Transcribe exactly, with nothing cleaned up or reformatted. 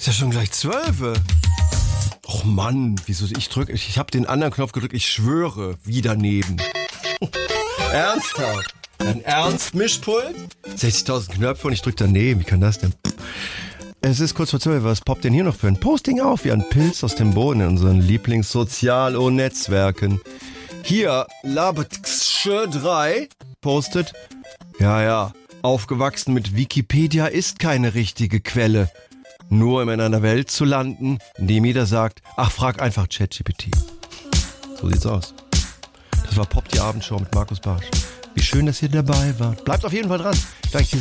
Ist ja schon gleich zwölf. Och Mann, wieso ich drücke, ich, ich habe den anderen Knopf gedrückt, ich schwöre, wie daneben. Ernsthaft? Ein Ernst-Mischpult? sechzigtausend Knöpfe und ich drücke daneben, wie kann das denn? Es ist kurz vor zwölf, was poppt denn hier noch für ein Posting auf, wie ein Pilz aus dem Boden in unseren Lieblings-Sozial- und Netzwerken. Hier, Labetsche drei postet, ja, ja, aufgewachsen mit Wikipedia ist keine richtige Quelle. Nur um in einer Welt zu landen, in dem jeder sagt, ach, frag einfach ChatGPT. So sieht's aus. Das war Pop, die Abendshow mit Markus Bartsch. Wie schön, dass ihr dabei wart. Bleibt auf jeden Fall dran. Gleich die